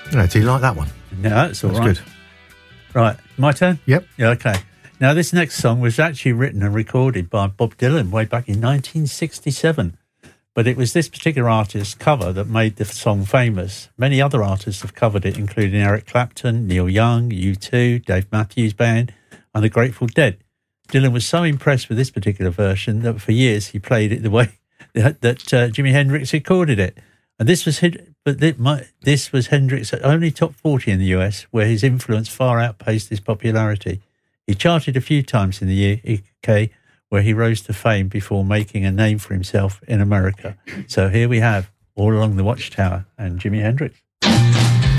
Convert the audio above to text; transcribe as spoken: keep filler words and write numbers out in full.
Yeah, do you like that one? No, that's all That's right. good. Right, my turn? Yep. Yeah, okay. Now, this next song was actually written and recorded by Bob Dylan way back in nineteen sixty-seven. But it was this particular artist's cover that made the song famous. Many other artists have covered it, including Eric Clapton, Neil Young, U two, Dave Matthews Band, and the Grateful Dead. Dylan was so impressed with this particular version that for years he played it the way that, that uh, Jimi Hendrix recorded it. And this was but this, my, this was Hendrix' only top forty in the U S, where his influence far outpaced his popularity. He charted a few times in the U K, where he rose to fame before making a name for himself in America. So here we have All Along the Watchtower and Jimi Hendrix.